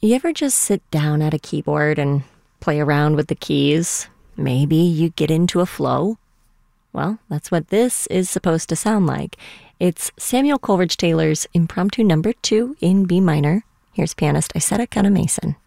You ever just sit down at a keyboard and play around with the keys? Maybe you get into a flow? Well, that's what this is supposed to sound like. It's Samuel Coleridge Taylor's Impromptu No. 2 in B minor. Here's pianist Isetta Kana Mason.